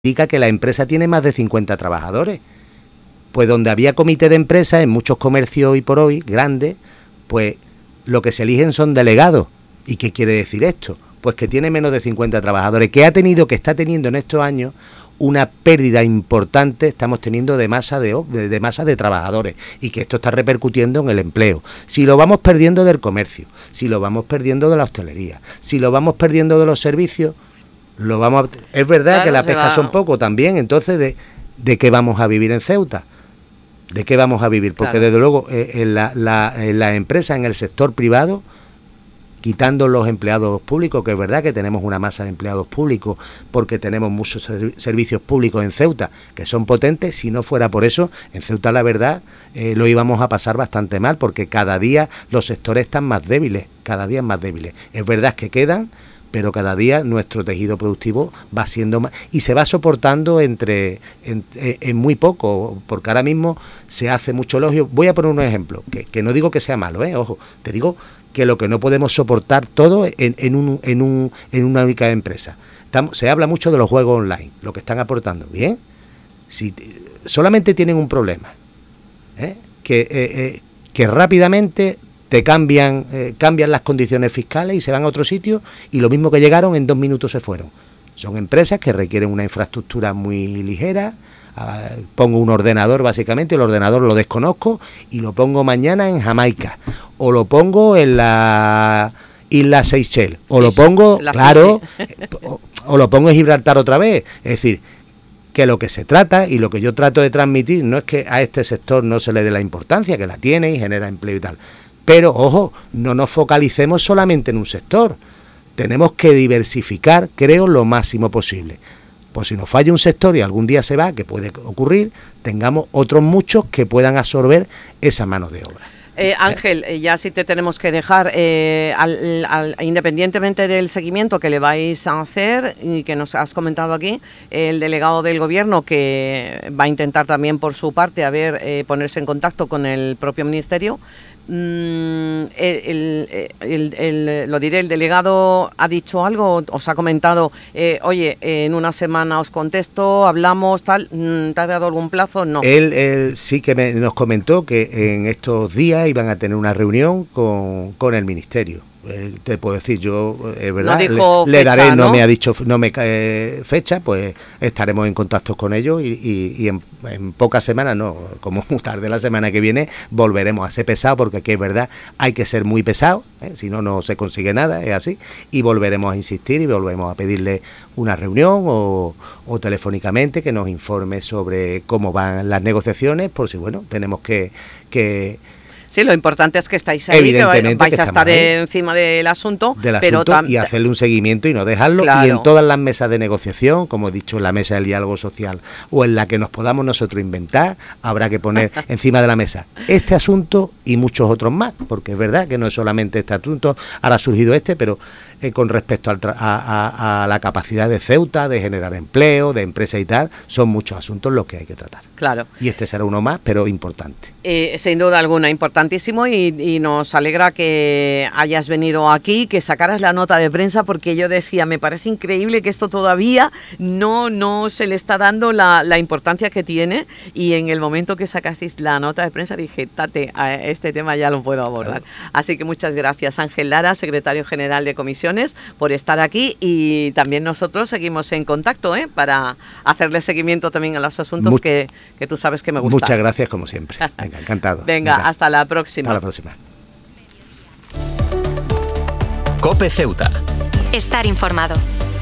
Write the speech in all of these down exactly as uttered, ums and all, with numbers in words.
indica que la empresa tiene más de cincuenta trabajadores. Pues donde había comité de empresa, en muchos comercios hoy por hoy, grandes, pues lo que se eligen son delegados. ¿Y qué quiere decir esto? Pues que tiene menos de cincuenta trabajadores, que ha tenido, que está teniendo en estos años una pérdida importante, estamos teniendo de masa de, de, de masa de trabajadores, y que esto está repercutiendo en el empleo. Si lo vamos perdiendo del comercio, si lo vamos perdiendo de la hostelería, si lo vamos perdiendo de los servicios, lo vamos a... Es verdad claro, que las pescas va... son poco también, entonces ¿de, de qué vamos a vivir en Ceuta? ¿De qué vamos a vivir? Porque claro, desde luego eh, en la, la, en la empresa, en el sector privado, quitando los empleados públicos, que es verdad que tenemos una masa de empleados públicos, porque tenemos muchos serv- servicios públicos en Ceuta, que son potentes. Si no fuera por eso, en Ceuta la verdad eh, lo íbamos a pasar bastante mal, porque cada día los sectores están más débiles, cada día más débiles. Es verdad que quedan, pero cada día nuestro tejido productivo va siendo más, y se va soportando entre en, en, en muy poco, porque ahora mismo se hace mucho elogio. Voy a poner un ejemplo, que, que no digo que sea malo, ¿eh? Ojo, te digo que lo que no podemos soportar todo en, en, un, en, un, en una única empresa. Estamos, se habla mucho de los juegos online, lo que están aportando, ¿bien? Si solamente tienen un problema, ¿eh? que, eh, eh, que rápidamente te cambian, eh, cambian las condiciones fiscales y se van a otro sitio, y lo mismo que llegaron, en dos minutos se fueron. Son empresas que requieren una infraestructura muy ligera. Uh, pongo un ordenador, básicamente, el ordenador lo desconozco y lo pongo mañana en Jamaica, o lo pongo en la isla Seychelles, o lo pongo, claro, o, o lo pongo en Gibraltar otra vez. Es decir, que lo que se trata y lo que yo trato de transmitir no es que a este sector no se le dé la importancia, que la tiene y genera empleo y tal, pero ojo, no nos focalicemos solamente en un sector. Tenemos que diversificar, creo, lo máximo posible. Pues si nos falla un sector y algún día se va, que puede ocurrir, tengamos otros muchos que puedan absorber esa mano de obra. Eh, Ángel, eh, ya sí te tenemos que dejar, eh, al, al, independientemente del seguimiento que le vais a hacer y que nos has comentado aquí, el delegado del gobierno, que va a intentar también por su parte a ver, eh, ponerse en contacto con el propio ministerio. Mm, el, el, el, el, lo diré, el delegado ha dicho algo, os ha comentado, eh, oye, eh, en una semana os contesto, hablamos, tal, ¿te ha dado algún plazo? No. Él, él sí que me, nos comentó que en estos días iban a tener una reunión con, con el ministerio. Eh, te puedo decir, yo, es eh, verdad, no le, le fecha, daré, no, no me ha dicho, no me cae fecha, pues estaremos en contacto con ellos y, y, y en, en pocas semanas, no, como muy tarde la semana que viene, volveremos a ser pesados, porque aquí es verdad, hay que ser muy pesados, ¿eh? Si no, no se consigue nada, es así, y volveremos a insistir y volveremos a pedirle una reunión o, o telefónicamente que nos informe sobre cómo van las negociaciones, por si, bueno, tenemos que... que Sí, lo importante es que estáis ahí, que vais, vais que a estar encima del asunto, del pero asunto y hacerle un seguimiento y no dejarlo. Claro. Y en todas las mesas de negociación, como he dicho, en la mesa del diálogo social o en la que nos podamos nosotros inventar, habrá que poner encima de la mesa este asunto y muchos otros más, porque es verdad que no es solamente este asunto, ahora ha surgido este, pero eh, con respecto al tra- a, a, a la capacidad de Ceuta, de generar empleo, de empresa y tal, son muchos asuntos los que hay que tratar. Claro. Y este será uno más, pero importante. Eh, sin duda alguna, importantísimo, y, y nos alegra que hayas venido aquí, que sacaras la nota de prensa, porque yo decía, me parece increíble que esto todavía no, no se le está dando la, la importancia que tiene, y en el momento que sacasteis la nota de prensa dije, tate, a este tema ya lo puedo abordar. Claro. Así que muchas gracias, Ángel Lara, secretario general de Comisiones, por estar aquí, y también nosotros seguimos en contacto, ¿eh? Para hacerle seguimiento también a los asuntos Mu- que, que tú sabes que me gustan. Muchas gracias, como siempre. Venga, encantado. Venga, Venga, hasta la próxima. Hasta la próxima. COPE Ceuta. Estar informado.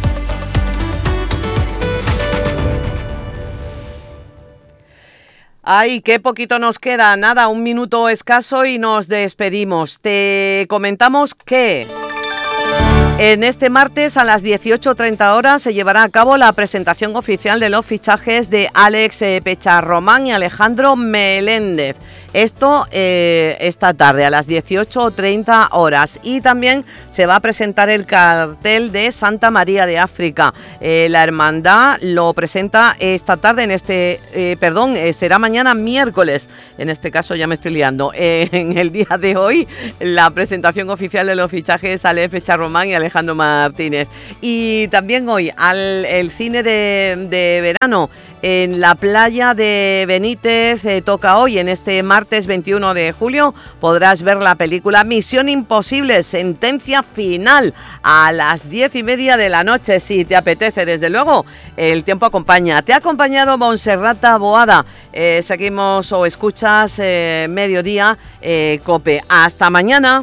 Ay, qué poquito nos queda, nada, un minuto escaso y nos despedimos. Te comentamos que en este martes a las dieciocho treinta horas se llevará a cabo la presentación oficial de los fichajes de Alex Pecharromán y Alejandro Meléndez. Esto eh, esta tarde a las dieciocho treinta horas. Y también se va a presentar el cartel de Santa María de África. Eh, la hermandad lo presenta esta tarde en este, eh, perdón, eh, será mañana miércoles. En este caso ya me estoy liando. Eh, en el día de hoy, la presentación oficial de los fichajes a Aleph Echarromán y Alejandro Martínez. Y también hoy al el cine de, de verano en la playa de Benítez eh, toca hoy, en este martes veintiuno de julio, podrás ver la película Misión Imposible, Sentencia Final, a las diez y media de la noche, si te apetece. Desde luego, el tiempo acompaña. Te ha acompañado Montserrat Boada. Eh, seguimos o escuchas eh, Mediodía eh, COPE. Hasta mañana.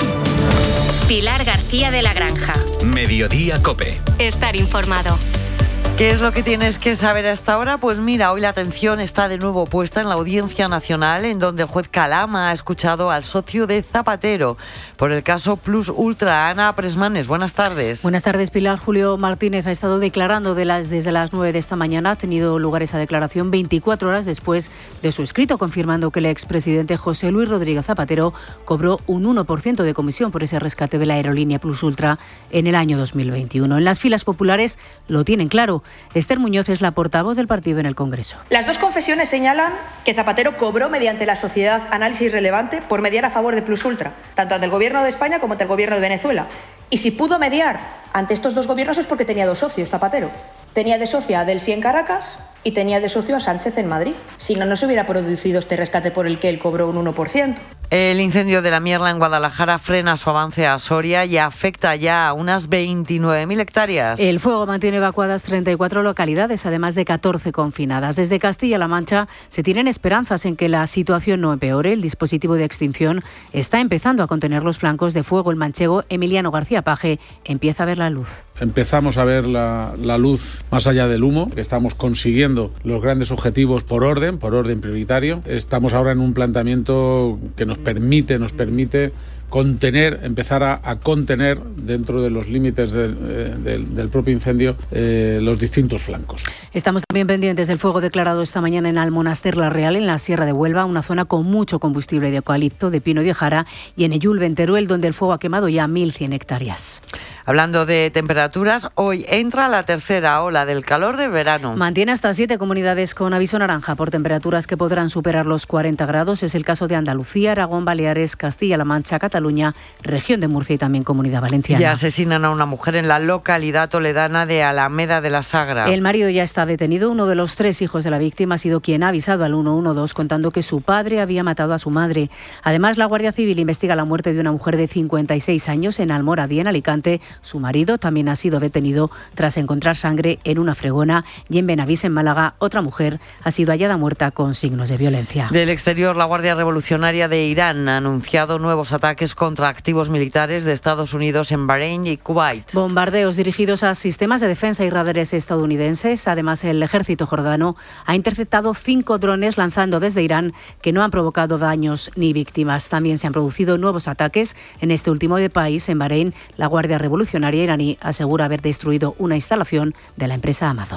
Pilar García de la Granja. Mediodía COPE. Estar informado. ¿Qué es lo que tienes que saber hasta ahora? Pues mira, hoy la atención está de nuevo puesta en la Audiencia Nacional, en donde el juez Calama ha escuchado al socio de Zapatero por el caso Plus Ultra. Ana Presmanes, buenas tardes. Buenas tardes, Pilar. Julio Martínez ha estado declarando de las, desde las nueve de esta mañana. Ha tenido lugar esa declaración veinticuatro horas después de su escrito, confirmando que el expresidente José Luis Rodríguez Zapatero cobró un uno por ciento de comisión por ese rescate de la aerolínea Plus Ultra en el año dos mil veintiuno. En las filas populares lo tienen claro. Esther Muñoz es la portavoz del partido en el Congreso. Las dos confesiones señalan que Zapatero cobró mediante la sociedad Análisis Relevante por mediar a favor de Plus Ultra, tanto ante el Gobierno de España como ante el Gobierno de Venezuela. Y si pudo mediar ante estos dos gobiernos es porque tenía dos socios, Zapatero. Tenía de socia a Delcy en Caracas y tenía de socio a Sánchez en Madrid. Si no, no se hubiera producido este rescate por el que él cobró un uno por ciento. El incendio de la Mierla en Guadalajara frena su avance a Soria y afecta ya a unas veintinueve mil hectáreas. El fuego mantiene evacuadas treinta y cuatro localidades, además de catorce confinadas. Desde Castilla-La Mancha se tienen esperanzas en que la situación no empeore. El dispositivo de extinción está empezando a contener los flancos de fuego. El manchego Emiliano García Paje empieza a ver la luz. Empezamos a ver la, la luz más allá del humo, que estamos consiguiendo los grandes objetivos por orden, por orden prioritario. Estamos ahora en un planteamiento que nos permite, nos permite contener, empezar a, a contener dentro de los límites del, eh, del, del propio incendio eh, los distintos flancos. Estamos también pendientes del fuego declarado esta mañana en Almonaster la Real, en la Sierra de Huelva, una zona con mucho combustible de eucalipto, de pino y de jara, y en Eyul, Teruel, donde el fuego ha quemado ya mil cien hectáreas. Hablando de temperaturas, hoy entra la tercera ola del calor del verano. Mantiene hasta siete comunidades con aviso naranja por temperaturas que podrán superar los cuarenta grados. Es el caso de Andalucía, Aragón, Baleares, Castilla-La Mancha, Cataluña, región de Murcia y también Comunidad Valenciana. Ya asesinan a una mujer en la localidad toledana de Alameda de la Sagra. El marido ya está detenido. Uno de los tres hijos de la víctima ha sido quien ha avisado al uno uno dos contando que su padre había matado a su madre. Además, la Guardia Civil investiga la muerte de una mujer de cincuenta y seis años en Almoradí, en Alicante. Su marido también ha sido detenido tras encontrar sangre en una fregona, y en Benavís, en Málaga, otra mujer ha sido hallada muerta con signos de violencia. Del exterior, la Guardia Revolucionaria de Irán ha anunciado nuevos ataques contra activos militares de Estados Unidos en Bahrein y Kuwait. Bombardeos dirigidos a sistemas de defensa y radares estadounidenses. Además, el ejército jordano ha interceptado cinco drones lanzando desde Irán que no han provocado daños ni víctimas. También se han producido nuevos ataques en este último país, en Bahrein. La Guardia Revolucionaria iraní asegura haber destruido una instalación de la empresa Amazon.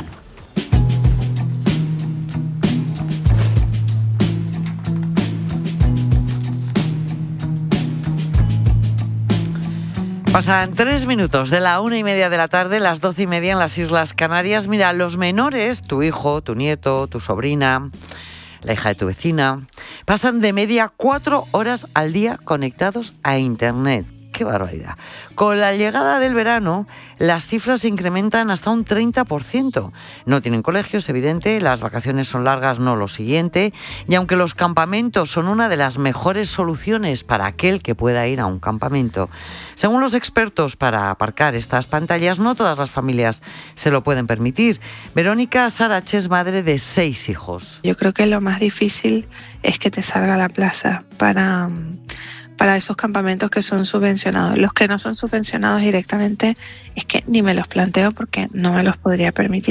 Pasan tres minutos de la una y media de la tarde, las doce y media en las Islas Canarias. Mira, los menores, tu hijo, tu nieto, tu sobrina, la hija de tu vecina, pasan de media cuatro horas al día conectados a Internet. ¡Qué barbaridad! Con la llegada del verano, las cifras se incrementan hasta un treinta por ciento. No tienen colegio, es evidente, las vacaciones son largas, no lo siguiente, y aunque los campamentos son una de las mejores soluciones para aquel que pueda ir a un campamento, según los expertos, para aparcar estas pantallas, no todas las familias se lo pueden permitir. Verónica Sarache es madre de seis hijos. Yo creo que lo más difícil es que te salga a la plaza para... para esos campamentos que son subvencionados. Los que no son subvencionados directamente es que ni me los planteo porque no me los podría permitir.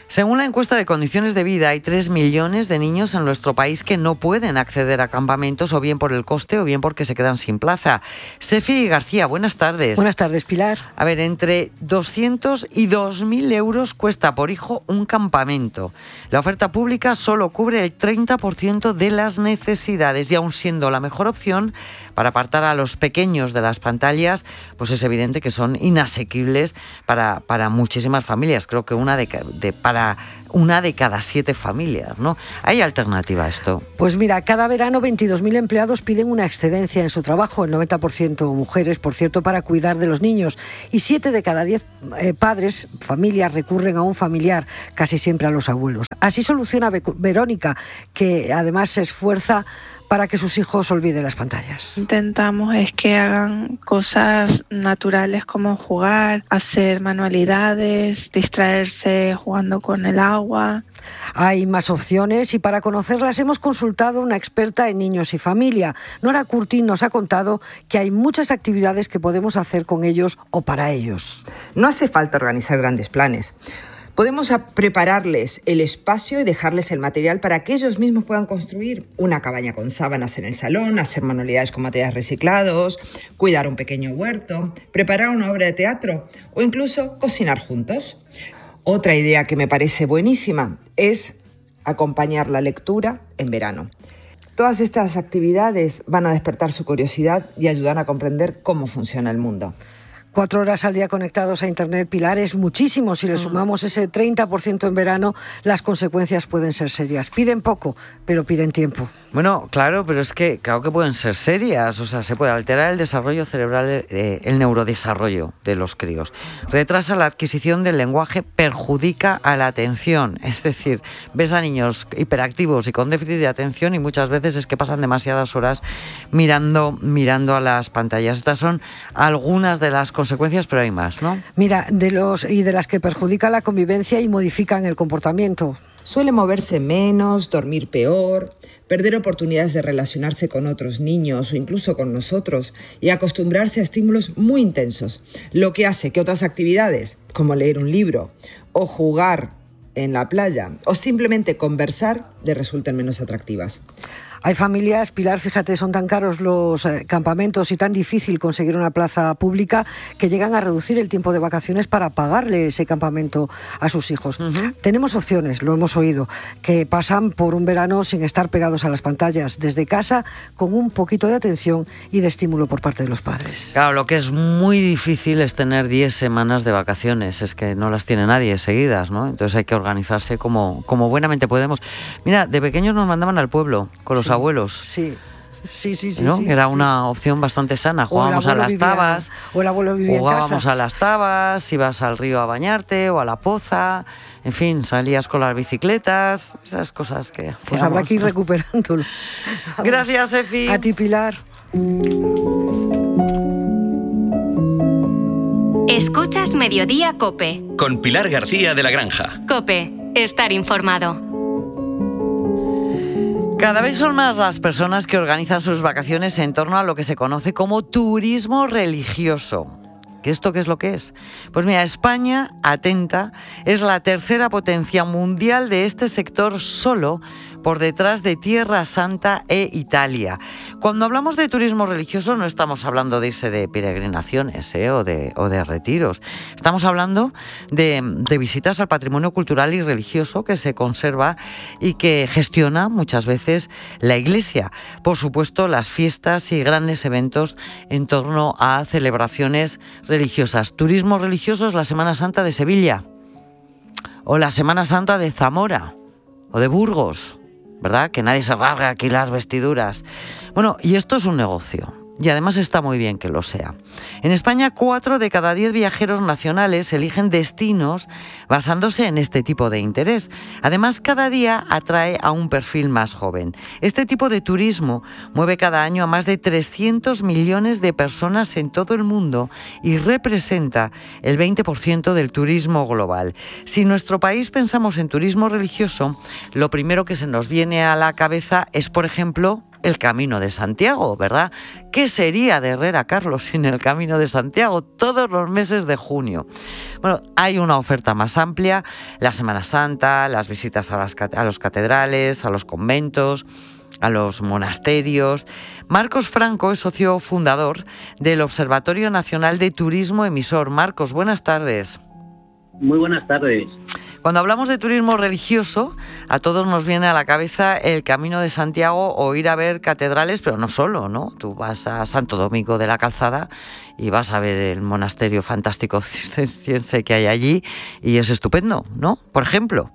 Según la encuesta de condiciones de vida, hay tres millones de niños en nuestro país que no pueden acceder a campamentos, o bien por el coste o bien porque se quedan sin plaza. Sefi García, buenas tardes. Buenas tardes, Pilar. A ver, entre doscientos y dos mil euros cuesta por hijo un campamento. La oferta pública solo cubre el treinta por ciento de las necesidades y, aun siendo la mejor opción para apartar a los pequeños de las pantallas, pues es evidente que son inasequibles para, para muchísimas familias. Creo que una de, de para una de cada siete familias, ¿no? ¿Hay alternativa a esto? Pues mira, cada verano veintidós mil empleados piden una excedencia en su trabajo, el noventa por ciento mujeres, por cierto, para cuidar de los niños. Y siete de cada diez eh, padres, familias, recurren a un familiar, casi siempre a los abuelos. Así soluciona Be- Verónica, que además se esfuerza para que sus hijos olviden las pantallas. Intentamos es que hagan cosas naturales como jugar, hacer manualidades, distraerse jugando con el agua. Hay más opciones y para conocerlas hemos consultado a una experta en niños y familia. Nora Curtin nos ha contado que hay muchas actividades que podemos hacer con ellos o para ellos. No hace falta organizar grandes planes. Podemos prepararles el espacio y dejarles el material para que ellos mismos puedan construir una cabaña con sábanas en el salón, hacer manualidades con materiales reciclados, cuidar un pequeño huerto, preparar una obra de teatro o incluso cocinar juntos. Otra idea que me parece buenísima es acompañar la lectura en verano. Todas estas actividades van a despertar su curiosidad y ayudar a comprender cómo funciona el mundo. Cuatro horas al día conectados a Internet, Pilar, es muchísimo. Si le sumamos ese treinta por ciento en verano, las consecuencias pueden ser serias. Piden poco, pero piden tiempo. Bueno, claro, pero es que claro que pueden ser serias. O sea, se puede alterar el desarrollo cerebral, eh, el neurodesarrollo de los críos. Retrasa la adquisición del lenguaje, perjudica a la atención. Es decir, ves a niños hiperactivos y con déficit de atención y muchas veces es que pasan demasiadas horas mirando, mirando a las pantallas. Estas son algunas de las consecuencias, pero hay más, ¿no? Mira, de los y de las que perjudican la convivencia y modifican el comportamiento. Suele moverse menos, dormir peor, perder oportunidades de relacionarse con otros niños o incluso con nosotros y acostumbrarse a estímulos muy intensos, lo que hace que otras actividades, como leer un libro o jugar en la playa o simplemente conversar, le resulten menos atractivas. Hay familias, Pilar, fíjate, son tan caros los eh, campamentos y tan difícil conseguir una plaza pública que llegan a reducir el tiempo de vacaciones para pagarle ese campamento a sus hijos. Uh-huh. Tenemos opciones, lo hemos oído, que pasan por un verano sin estar pegados a las pantallas, desde casa, con un poquito de atención y de estímulo por parte de los padres. Claro, lo que es muy difícil es tener diez semanas de vacaciones, es que no las tiene nadie seguidas, ¿no? Entonces hay que organizarse como, como buenamente podemos. Mira, de pequeños nos mandaban al pueblo con los sí. abuelos. Sí. Sí, sí, sí, ¿no? sí. Era sí. una opción bastante sana. Jugábamos a las vivía, tabas. O el abuelo vivía Jugábamos en casa. a las tabas, ibas al río a bañarte o a la poza. En fin, salías con las bicicletas. Esas cosas que hacíamos. Pues habrá que ir recuperándolo. Gracias, Efi. A ti, Pilar. Escuchas Mediodía COPE. Con Pilar García de la Granja. COPE. Estar informado. Cada vez son más las personas que organizan sus vacaciones en torno a lo que se conoce como turismo religioso. ¿Qué esto qué es lo que es? Pues mira, España, atenta, es la tercera potencia mundial de este sector, solo por detrás de Tierra Santa e Italia. Cuando hablamos de turismo religioso no estamos hablando de irse de peregrinaciones ¿eh? o, de, o de retiros. Estamos hablando de, de visitas al patrimonio cultural y religioso que se conserva y que gestiona muchas veces la Iglesia. Por supuesto, las fiestas y grandes eventos en torno a celebraciones religiosas. Turismo religioso es la Semana Santa de Sevilla o la Semana Santa de Zamora o de Burgos, ¿verdad? Que nadie se rasga aquí las vestiduras. Bueno, y esto es un negocio. Y además está muy bien que lo sea. En España, cuatro de cada diez viajeros nacionales eligen destinos basándose en este tipo de interés. Además, cada día atrae a un perfil más joven. Este tipo de turismo mueve cada año a más de trescientos millones de personas en todo el mundo y representa el veinte por ciento del turismo global. Si en nuestro país pensamos en turismo religioso, lo primero que se nos viene a la cabeza es, por ejemplo, el Camino de Santiago, ¿verdad? ¿Qué sería de Herrera, Carlos, sin el Camino de Santiago todos los meses de junio? Bueno, hay una oferta más amplia, la Semana Santa, las visitas a, las, a los catedrales, a los conventos, a los monasterios. Marcos Franco es socio fundador del Observatorio Nacional de Turismo Emisor. Marcos, buenas tardes. Muy buenas tardes. Cuando hablamos de turismo religioso, a todos nos viene a la cabeza el Camino de Santiago o ir a ver catedrales, pero no solo, ¿no? Tú vas a Santo Domingo de la Calzada y vas a ver el monasterio fantástico cisterciense que hay allí y es estupendo, ¿no? Por ejemplo.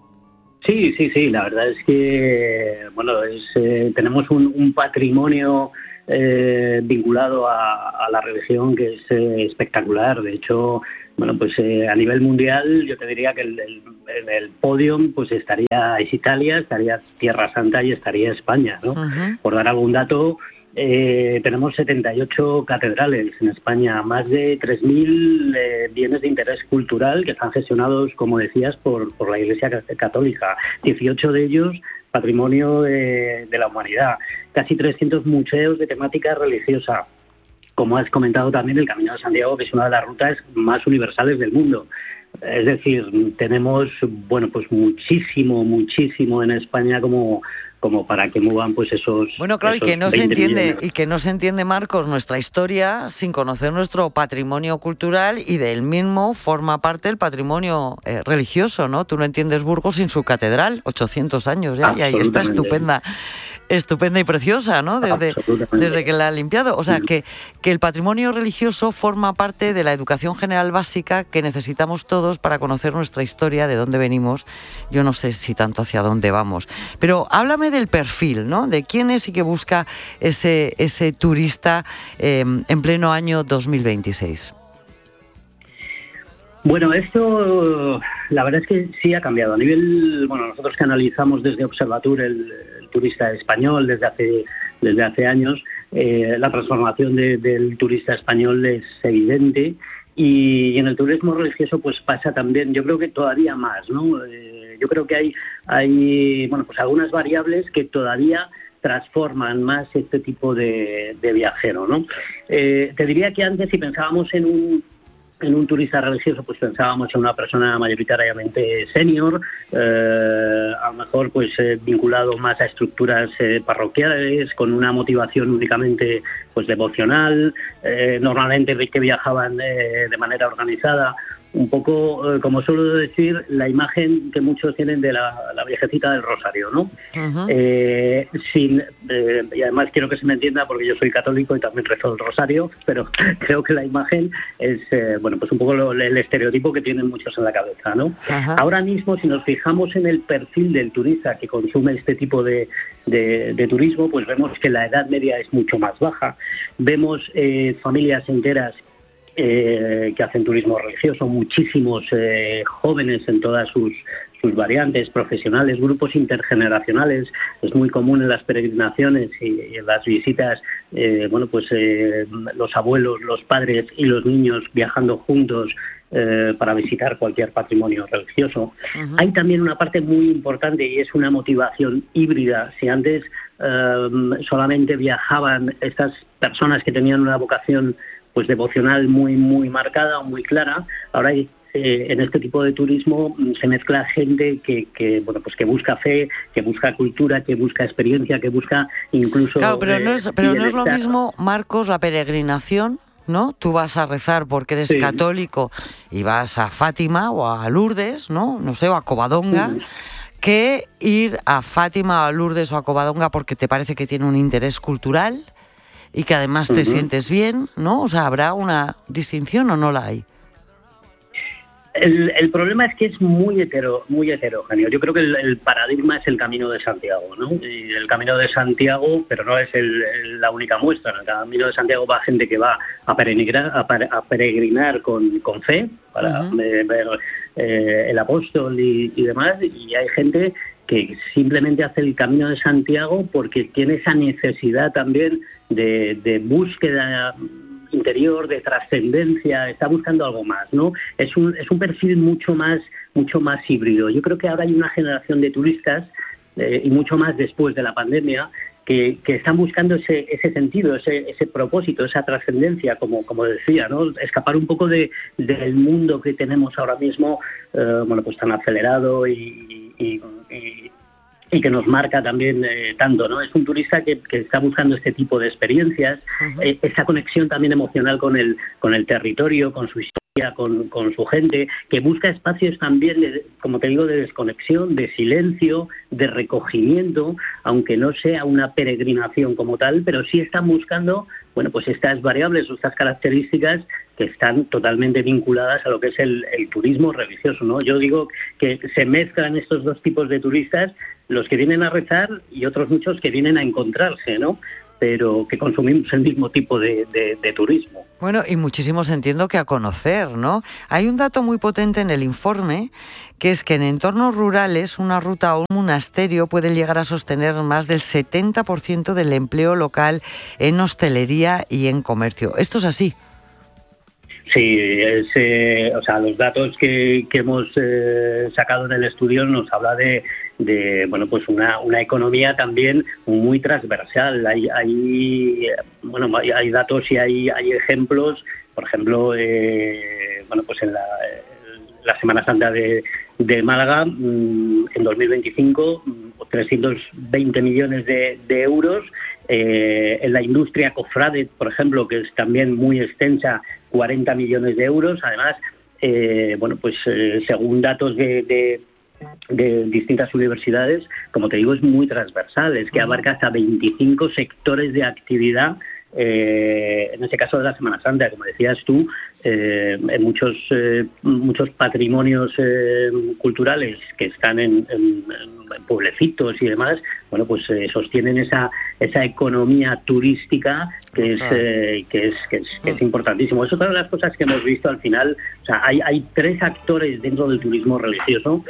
Sí, sí, sí, la verdad es que, bueno, es, eh, tenemos un, un patrimonio eh, vinculado a, a la religión que es eh, espectacular. De hecho, bueno, pues eh, a nivel mundial yo te diría que el, el, en el podio pues estaría es Italia, estaría Tierra Santa y estaría España, ¿no? Uh-huh. Por dar algún dato, eh, tenemos setenta y ocho catedrales en España, más de tres mil eh, bienes de interés cultural que están gestionados, como decías, por, por la Iglesia Católica, dieciocho de ellos patrimonio de, de la humanidad, casi trescientos museos de temática religiosa. Como has comentado también, el Camino de Santiago, que es una de las rutas más universales del mundo. Es decir, tenemos, bueno, pues muchísimo, muchísimo en España como, como para que muevan pues esos. Bueno, claro, esos y que no se entiende, millones. y que no se entiende, Marcos, nuestra historia sin conocer nuestro patrimonio cultural, y del mismo forma parte el patrimonio eh, religioso, ¿no? Tú no entiendes Burgos sin su catedral, ochocientos años ya, y ahí está estupenda. Estupenda y preciosa, ¿no? Desde, desde que la han limpiado. O sea, que, que el patrimonio religioso forma parte de la educación general básica que necesitamos todos para conocer nuestra historia, de dónde venimos. Yo no sé si tanto hacia dónde vamos. Pero háblame del perfil, ¿no? De quién es y qué busca ese, ese turista eh, en pleno año dos mil veintiséis. Bueno, esto la verdad es que sí ha cambiado. A nivel, bueno, nosotros que analizamos desde Observatur el, el turista español desde hace desde hace años, eh, la transformación de, del turista español es evidente, y, y en el turismo religioso pues pasa también, yo creo que todavía más, ¿no? Eh, yo creo que hay hay bueno pues algunas variables que todavía transforman más este tipo de, de viajero, ¿no? Eh, te diría que antes, si pensábamos en un En un turista religioso, pues pensábamos en una persona mayoritariamente senior, eh, a lo mejor pues eh, vinculado más a estructuras eh, parroquiales, con una motivación únicamente pues devocional, eh, normalmente de que viajaban eh, de manera organizada. Un poco, eh, como suelo decir, la imagen que muchos tienen de la, la viejecita del Rosario, ¿no? Uh-huh. Eh, sin, eh, y además quiero que se me entienda, porque yo soy católico y también rezo el Rosario, pero creo que la imagen es, eh, bueno, pues un poco lo, el estereotipo que tienen muchos en la cabeza, ¿no? Uh-huh. Ahora mismo, si nos fijamos en el perfil del turista que consume este tipo de, de, de turismo, pues vemos que la edad media es mucho más baja. Vemos eh, familias enteras Eh, que hacen turismo religioso, muchísimos eh, jóvenes en todas sus, sus variantes, profesionales, grupos intergeneracionales. Es muy común en las peregrinaciones y, y en las visitas, eh, bueno, pues eh, los abuelos, los padres y los niños viajando juntos eh, para visitar cualquier patrimonio religioso. Uh-huh. Hay también una parte muy importante, y es una motivación híbrida. Si antes eh, solamente viajaban estas personas que tenían una vocación pues devocional muy muy marcada o muy clara, ahora hay, eh, en este tipo de turismo se mezcla gente que, que bueno pues que busca fe, que busca cultura, que busca experiencia, que busca incluso... Claro, pero eh, no es, pero no es lo mismo, Marcos, la peregrinación, ¿no? Tú vas a rezar porque eres sí. católico y vas a Fátima o a Lourdes, ¿no? No sé, o a Covadonga, sí. que ir a Fátima, a Lourdes o a Covadonga porque te parece que tiene un interés cultural y que además te uh-huh. sientes bien, ¿no? O sea, ¿habrá una distinción o no la hay? El, el problema es que es muy hetero, muy heterogéneo. Yo creo que el, el paradigma es el Camino de Santiago, ¿no? Y el Camino de Santiago, pero no es el, el, la única muestra. En el Camino de Santiago va gente que va a peregrinar, a, a peregrinar con, con fe, para uh-huh. ver, ver eh, el apóstol y, y demás, y hay gente que simplemente hace el Camino de Santiago porque tiene esa necesidad también de, de búsqueda interior, de trascendencia, está buscando algo más, ¿no? Es un es un perfil mucho más mucho más híbrido. Yo creo que ahora hay una generación de turistas eh, y mucho más después de la pandemia que, que están buscando ese, ese sentido, ese, ese propósito, esa trascendencia, como, como decía, ¿no? Escapar un poco de, del mundo que tenemos ahora mismo, eh, bueno, pues tan acelerado y, y, y, y que nos marca también eh, tanto, ¿no? Es un turista que, que está buscando este tipo de experiencias, uh-huh. eh, esa conexión también emocional con el, con el territorio, con su historia, Con, con su gente, que busca espacios también, de, como te digo, de desconexión, de silencio, de recogimiento, aunque no sea una peregrinación como tal, pero sí están buscando, bueno, pues estas variables o estas características que están totalmente vinculadas a lo que es el, el turismo religioso, ¿no? Yo digo que se mezclan estos dos tipos de turistas, los que vienen a rezar y otros muchos que vienen a encontrarse, ¿no? Pero que consumimos el mismo tipo de, de, de turismo. Bueno, y muchísimos entiendo que a conocer, ¿no? Hay un dato muy potente en el informe, que es que en entornos rurales una ruta o un monasterio puede llegar a sostener más del setenta por ciento del empleo local en hostelería y en comercio. ¿Esto es así? Sí, es, eh, o sea, los datos que, que hemos eh, sacado en el estudio nos habla de, de bueno, pues una, una economía también muy transversal. Hay, hay bueno, hay, hay datos y hay, hay ejemplos, por ejemplo, eh, bueno, pues en la, la Semana Santa de, de Málaga, en dos mil veinticinco, trescientos veinte millones de, de euros. Eh, en la industria cofrade, por ejemplo, que es también muy extensa, cuarenta millones de euros. Además, eh, bueno, pues eh, según datos de, de, de distintas universidades, como te digo, es muy transversal, es que abarca hasta veinticinco sectores de actividad. Eh, en este caso de la Semana Santa, como decías tú, eh, en muchos eh, muchos patrimonios eh, culturales que están en, en, en pueblecitos y demás, bueno, pues eh, sostienen esa esa economía turística que es, eh, que es que es que es importantísimo. Eso es otra de las cosas que hemos visto al final. O sea, hay hay tres actores dentro del turismo religioso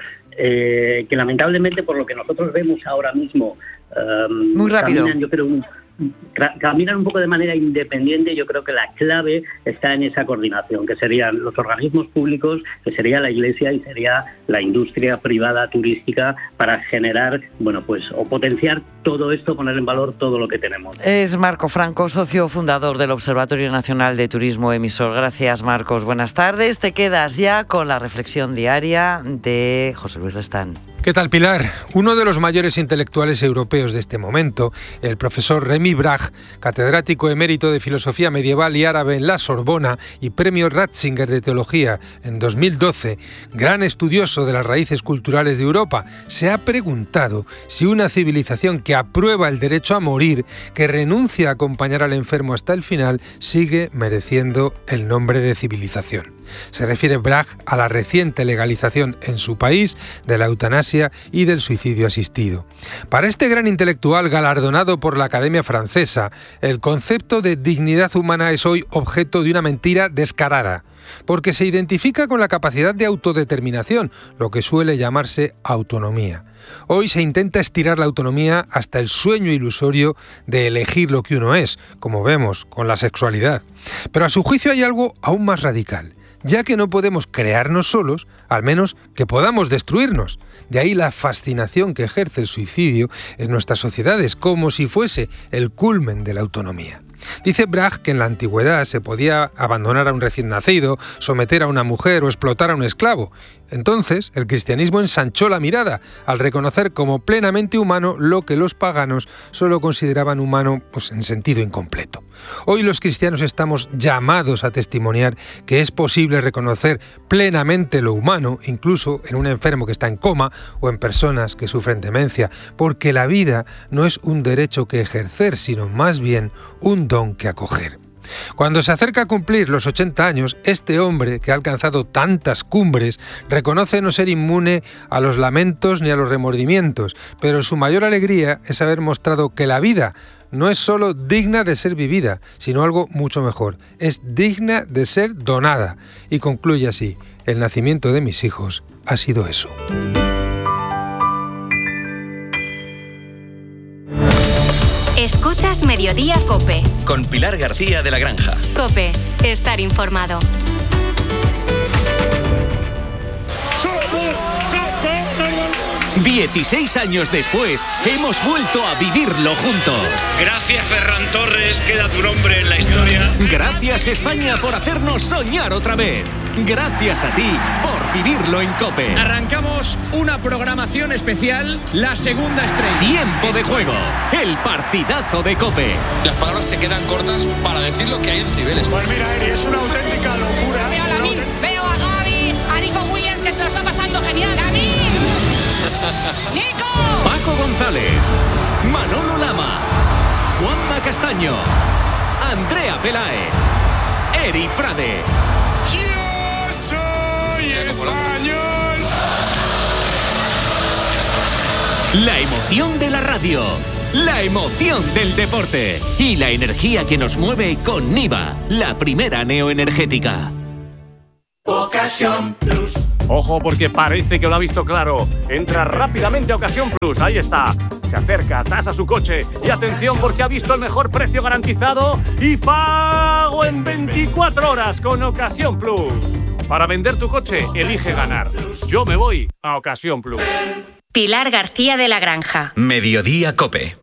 eh, que lamentablemente, por lo que nosotros vemos ahora mismo, um, muy rápido, caminan, yo creo, un caminan un poco de manera independiente. Yo creo que la clave está en esa coordinación, que serían los organismos públicos, que sería la Iglesia y sería la industria privada turística, para generar, bueno, pues, o potenciar todo esto, poner en valor todo lo que tenemos. Es Marco Franco, socio fundador del Observatorio Nacional de Turismo Emisor. Gracias, Marcos. Buenas tardes. Te quedas ya con la reflexión diaria de José Luis Restán. ¿Qué tal, Pilar? Uno de los mayores intelectuales europeos de este momento, el profesor Remy Bragg, catedrático emérito de Filosofía Medieval y Árabe en la Sorbona y premio Ratzinger de Teología en dos mil doce, gran estudioso de las raíces culturales de Europa, se ha preguntado si una civilización que aprueba el derecho a morir, que renuncia a acompañar al enfermo hasta el final, sigue mereciendo el nombre de civilización. Se refiere Bragg a la reciente legalización en su país de la eutanasia y del suicidio asistido. Para este gran intelectual galardonado por la Academia Francesa, el concepto de dignidad humana es hoy objeto de una mentira descarada, porque se identifica con la capacidad de autodeterminación, lo que suele llamarse autonomía. Hoy se intenta estirar la autonomía hasta el sueño ilusorio de elegir lo que uno es, como vemos con la sexualidad. Pero a su juicio hay algo aún más radical, ya que no podemos crearnos solos, al menos que podamos destruirnos. De ahí la fascinación que ejerce el suicidio en nuestras sociedades, como si fuese el culmen de la autonomía. Dice Bragg que en la antigüedad se podía abandonar a un recién nacido, someter a una mujer o explotar a un esclavo. Entonces, el cristianismo ensanchó la mirada al reconocer como plenamente humano lo que los paganos solo consideraban humano, pues, en sentido incompleto. Hoy los cristianos estamos llamados a testimoniar que es posible reconocer plenamente lo humano, incluso en un enfermo que está en coma o en personas que sufren demencia, porque la vida no es un derecho que ejercer, sino más bien un don que acoger. Cuando se acerca a cumplir los ochenta años, este hombre, que ha alcanzado tantas cumbres, reconoce no ser inmune a los lamentos ni a los remordimientos, pero su mayor alegría es haber mostrado que la vida no es solo digna de ser vivida, sino algo mucho mejor, es digna de ser donada. Y concluye así: el nacimiento de mis hijos ha sido eso. Escuchas Mediodía COPE. Con Pilar García de la Granja. COPE, estar informado. dieciséis años después, hemos vuelto a vivirlo juntos. Gracias, Ferran Torres, queda tu nombre en la historia. Gracias, España, por hacernos soñar otra vez. Gracias a ti por vivirlo en COPE. Arrancamos una programación especial, la segunda estrella. Tiempo de juego, el partidazo de COPE. Las palabras se quedan cortas para decir lo que hay en Cibeles. Pues mira, Eri, es una auténtica locura. Veo a Lamin, veo a Gaby, a Nico Williams, que se lo está pasando genial. ¡Lamin! ¡Nico! Paco González, Manolo Lama, Juanma Castaño, Andrea Peláez, Eri Frade. ¡Yo soy español! La emoción de la radio, la emoción del deporte y la energía que nos mueve con Niva, la primera neoenergética. Ocasión Plus. Ojo, porque parece que lo ha visto claro. Entra rápidamente a Ocasión Plus. Ahí está. Se acerca, tasa su coche. Y atención, porque ha visto el mejor precio garantizado y pago en veinticuatro horas con Ocasión Plus. Para vender tu coche, elige ganar. Yo me voy a Ocasión Plus. Pilar García de la Granja. Mediodía COPE.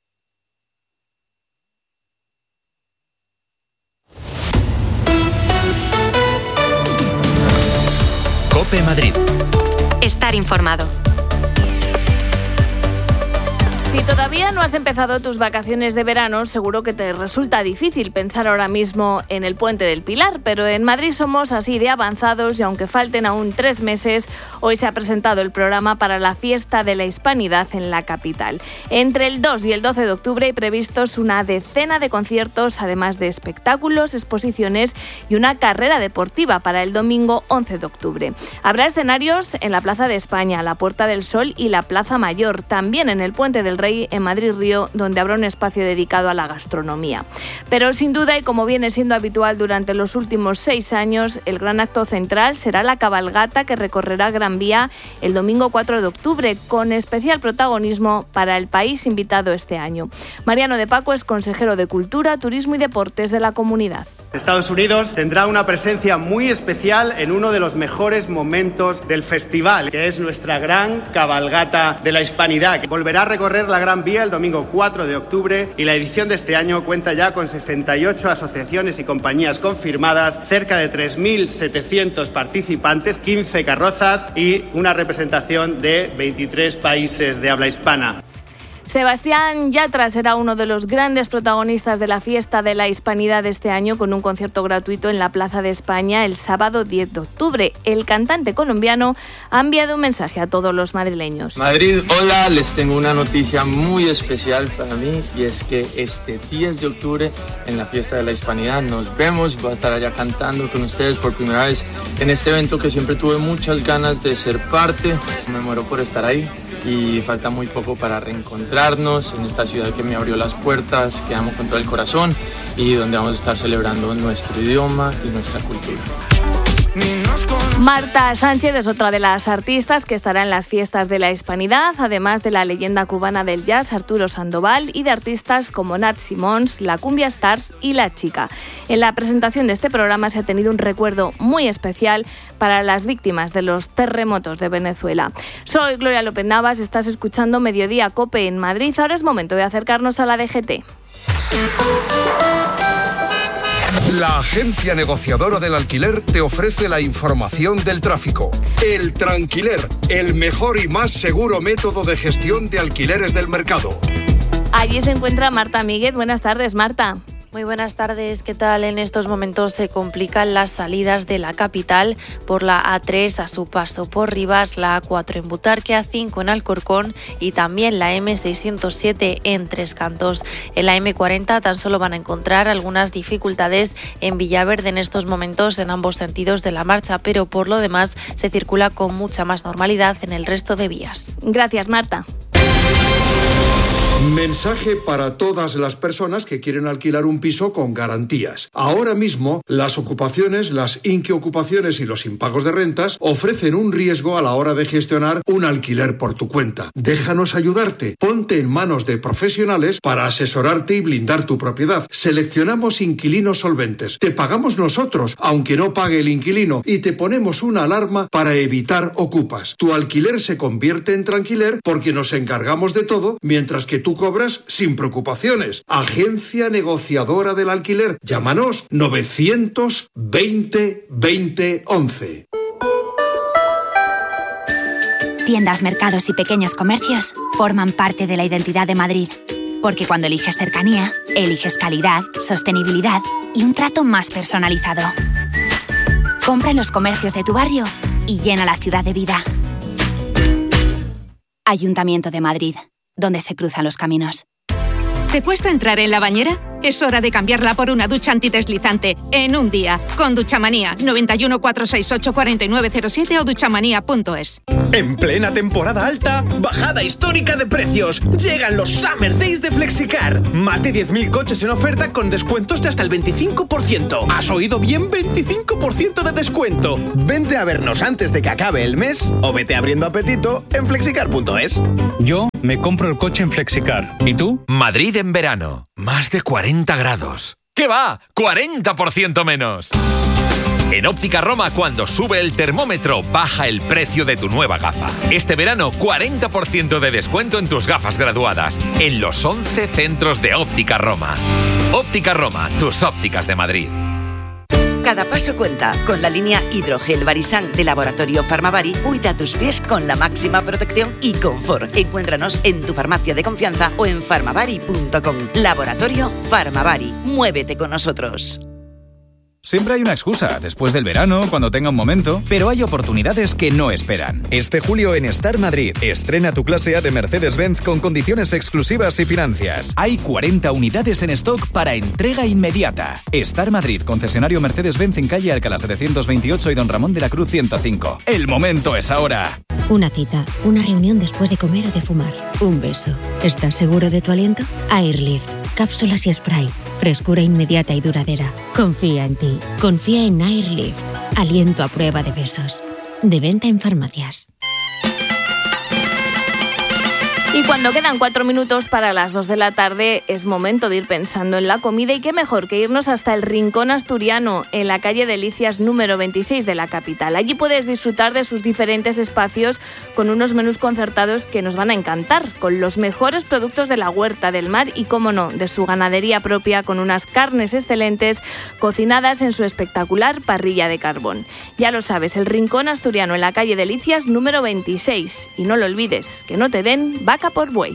COPE Madrid. Estar informado. Si todavía no has empezado tus vacaciones de verano, seguro que te resulta difícil pensar ahora mismo en el Puente del Pilar, pero en Madrid somos así de avanzados y aunque falten aún tres meses, hoy se ha presentado el programa para la Fiesta de la Hispanidad en la capital. Entre el dos y el doce de octubre hay previstos una decena de conciertos, además de espectáculos, exposiciones y una carrera deportiva para el domingo once de octubre. Habrá escenarios en la Plaza de España, la Puerta del Sol y la Plaza Mayor, también en el Puente del Rey en Madrid Río, donde habrá un espacio dedicado a la gastronomía. Pero sin duda, y como viene siendo habitual durante los últimos seis años, el gran acto central será la cabalgata que recorrerá Gran Vía el domingo cuatro de octubre, con especial protagonismo para el país invitado este año. Mariano de Paco es consejero de Cultura, Turismo y Deportes de la comunidad. Estados Unidos tendrá una presencia muy especial en uno de los mejores momentos del festival, que es nuestra gran cabalgata de la Hispanidad, que volverá a recorrer la Gran Vía el domingo cuatro de octubre, y la edición de este año cuenta ya con sesenta y ocho asociaciones y compañías confirmadas, cerca de tres mil setecientos participantes, quince carrozas y una representación de veintitrés países de habla hispana. Sebastián Yatra será uno de los grandes protagonistas de la Fiesta de la Hispanidad de este año, con un concierto gratuito en la Plaza de España el sábado diez de octubre. El cantante colombiano ha enviado un mensaje a todos los madrileños. Madrid, hola, les tengo una noticia muy especial para mí, y es que este diez de octubre en la Fiesta de la Hispanidad nos vemos. Voy a estar allá cantando con ustedes por primera vez en este evento que siempre tuve muchas ganas de ser parte. Me muero por estar ahí y falta muy poco para reencontrar en esta ciudad que me abrió las puertas, que amo con todo el corazón y donde vamos a estar celebrando nuestro idioma y nuestra cultura. Marta Sánchez es otra de las artistas que estará en las Fiestas de la Hispanidad, además de la leyenda cubana del jazz Arturo Sandoval y de artistas como Nat Simons, la Cumbia Stars y La Chica. En la presentación de este programa se ha tenido un recuerdo muy especial para las víctimas de los terremotos de Venezuela. Soy Gloria López Navas, estás escuchando Mediodía COPE en Madrid. Ahora es momento de acercarnos a la D G T. La agencia negociadora del alquiler te ofrece la información del tráfico. El Tranquiler, el mejor y más seguro método de gestión de alquileres del mercado. Allí se encuentra Marta Míguez. Buenas tardes, Marta. Muy buenas tardes, ¿qué tal? En estos momentos se complican las salidas de la capital por la A tres a su paso por Rivas, la A cuatro en Butarque, A cinco en Alcorcón y también la eme seiscientos siete en Tres Cantos. En la eme cuarenta tan solo van a encontrar algunas dificultades en Villaverde en estos momentos en ambos sentidos de la marcha, pero por lo demás se circula con mucha más normalidad en el resto de vías. Gracias, Marta. Mensaje para todas las personas que quieren alquilar un piso con garantías. Ahora mismo, las ocupaciones, las inquiocupaciones y los impagos de rentas ofrecen un riesgo a la hora de gestionar un alquiler por tu cuenta. Déjanos ayudarte. Ponte en manos de profesionales para asesorarte y blindar tu propiedad. Seleccionamos inquilinos solventes. Te pagamos nosotros, aunque no pague el inquilino, y te ponemos una alarma para evitar ocupas. Tu alquiler se convierte en tranquiler porque nos encargamos de todo, mientras que tú cobras sin preocupaciones. Agencia negociadora del alquiler. Llámanos novecientos veinte veinte once. Tiendas, mercados y pequeños comercios forman parte de la identidad de Madrid. Porque cuando eliges cercanía, eliges calidad, sostenibilidad y un trato más personalizado. Compra en los comercios de tu barrio y llena la ciudad de vida. Ayuntamiento de Madrid, donde se cruzan los caminos. ¿Te cuesta entrar en la bañera? Es hora de cambiarla por una ducha antideslizante en un día. Con Duchamanía. noventa y uno, cuatrocientos sesenta y ocho, cuarenta y nueve cero siete o duchamanía punto es. En plena temporada alta, bajada histórica de precios. Llegan los Summer Days de Flexicar. Más de diez mil coches en oferta con descuentos de hasta el veinticinco por ciento. ¿Has oído bien? veinticinco por ciento de descuento. Vente a vernos antes de que acabe el mes o vete abriendo apetito en flexicar punto es. Yo me compro el coche en Flexicar. ¿Y tú? Madrid en verano. Más de cuarenta grados. ¿Qué va? ¡cuarenta por ciento menos! En Óptica Roma, cuando sube el termómetro, baja el precio de tu nueva gafa. Este verano, cuarenta por ciento de descuento en tus gafas graduadas, en los once centros de Óptica Roma. Óptica Roma, tus ópticas de Madrid. Cada paso cuenta. Con la línea Hidrogel Barisan de Laboratorio Farmavari, cuida tus pies con la máxima protección y confort. Encuéntranos en tu farmacia de confianza o en farmavari punto com. Laboratorio Farmavari. Muévete con nosotros. Siempre hay una excusa, después del verano, cuando tenga un momento, pero hay oportunidades que no esperan. Este julio en Star Madrid, estrena tu clase A de Mercedes-Benz con condiciones exclusivas y financias. Hay cuarenta unidades en stock para entrega inmediata. Star Madrid, concesionario Mercedes-Benz en calle Alcalá setecientos veintiocho y Don Ramón de la Cruz ciento cinco. El momento es ahora. Una cita, una reunión después de comer o de fumar, un beso. ¿Estás seguro de tu aliento? Airlift, cápsulas y spray. Frescura inmediata y duradera. Confía en ti. Confía en Airlift. Aliento a prueba de besos. De venta en farmacias. Y cuando quedan cuatro minutos para las dos de la tarde, es momento de ir pensando en la comida y qué mejor que irnos hasta el Rincón Asturiano, en la calle Delicias número veintiséis de la capital. Allí puedes disfrutar de sus diferentes espacios con unos menús concertados que nos van a encantar, con los mejores productos de la huerta, del mar y, cómo no, de su ganadería propia, con unas carnes excelentes cocinadas en su espectacular parrilla de carbón. Ya lo sabes, el Rincón Asturiano en la calle Delicias número veintiséis. Y no lo olvides, que no te den vaca por buey.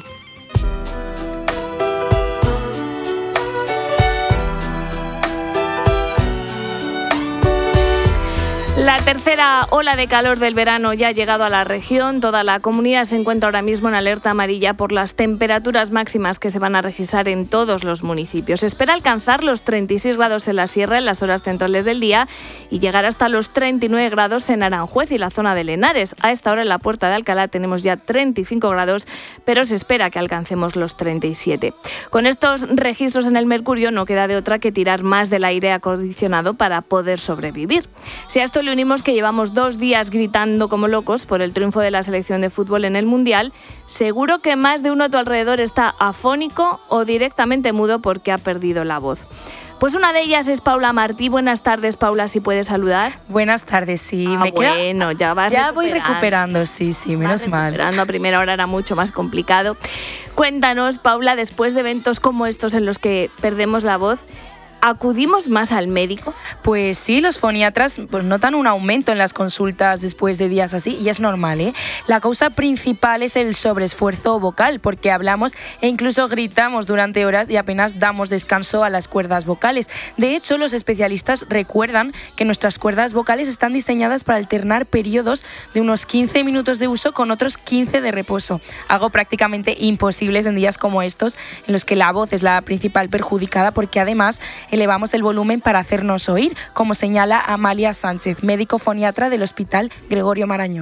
La tercera ola de calor del verano ya ha llegado a la región. Toda la comunidad se encuentra ahora mismo en alerta amarilla por las temperaturas máximas que se van a registrar en todos los municipios. Se espera alcanzar los treinta y seis grados en la sierra en las horas centrales del día y llegar hasta los treinta y nueve grados en Aranjuez y la zona de Henares. A esta hora en la Puerta de Alcalá tenemos ya treinta y cinco grados, pero se espera que alcancemos los treinta y siete. Con estos registros en el mercurio no queda de otra que tirar más del aire acondicionado para poder sobrevivir. Si a esto le unimos que llevamos dos días gritando como locos por el triunfo de la selección de fútbol en el Mundial, seguro que más de uno a tu alrededor está afónico o directamente mudo porque ha perdido la voz. Pues una de ellas es Paula Martí. Buenas tardes, Paula, si puedes saludar. Buenas tardes, sí. Ah, me queda... bueno, ya vas Ya voy recuperando, sí, sí, menos vas mal. Recuperando, a primera hora era mucho más complicado. Cuéntanos, Paula, después de eventos como estos en los que perdemos la voz, ¿acudimos más al médico? Pues sí, los foniatras pues, notan un aumento en las consultas después de días así y es normal, ¿eh? La causa principal es el sobreesfuerzo vocal, porque hablamos e incluso gritamos durante horas y apenas damos descanso a las cuerdas vocales. De hecho, los especialistas recuerdan que nuestras cuerdas vocales están diseñadas para alternar periodos de unos quince minutos de uso con otros quince de reposo, algo prácticamente imposible en días como estos, en los que la voz es la principal perjudicada, porque además elevamos el volumen para hacernos oír, como señala Amalia Sánchez, médico foniatra del Hospital Gregorio Marañón.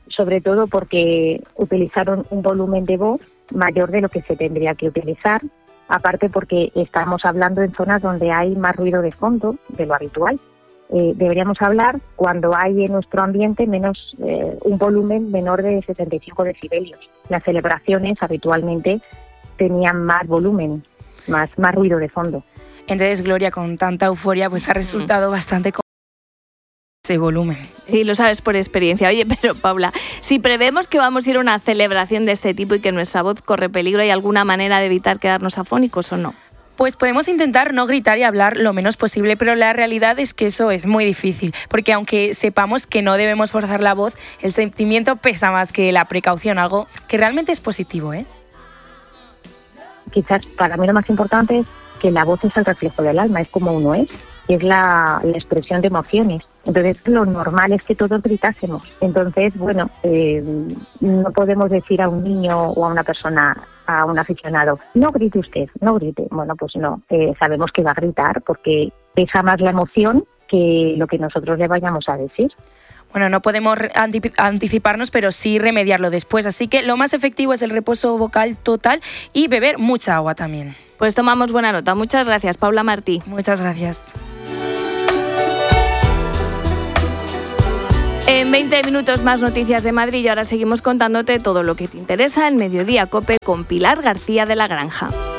sobre todo porque utilizaron un volumen de voz mayor de lo que se tendría que utilizar, aparte porque estamos hablando en zonas donde hay más ruido de fondo de lo habitual. Eh, deberíamos hablar cuando hay en nuestro ambiente menos eh, un volumen menor de setenta y cinco decibelios. Las celebraciones habitualmente tenían más volumen, más, más ruido de fondo. Entonces, Gloria, con tanta euforia, pues ha resultado mm. bastante con ese volumen. Y lo sabes por experiencia. Oye, pero Paula, si prevemos que vamos a ir a una celebración de este tipo y que nuestra voz corre peligro, ¿hay alguna manera de evitar quedarnos afónicos o no? Pues podemos intentar no gritar y hablar lo menos posible, pero la realidad es que eso es muy difícil, porque aunque sepamos que no debemos forzar la voz, el sentimiento pesa más que la precaución, algo que realmente es positivo, ¿eh? Quizás para mí lo más importante es que la voz es el reflejo del alma, es como uno es, es la, la expresión de emociones. Entonces lo normal es que todos gritásemos. Entonces, bueno, eh, no podemos decir a un niño o a una persona, a un aficionado, no grite usted, no grite. Bueno, pues no, eh, sabemos que va a gritar porque pesa más la emoción que lo que nosotros le vayamos a decir. Bueno, no podemos anticiparnos, pero sí remediarlo después. Así que lo más efectivo es el reposo vocal total y beber mucha agua también. Pues tomamos buena nota. Muchas gracias, Paula Martí. Muchas gracias. En veinte minutos más noticias de Madrid y ahora seguimos contándote todo lo que te interesa en Mediodía COPE con Pilar García de la Granja.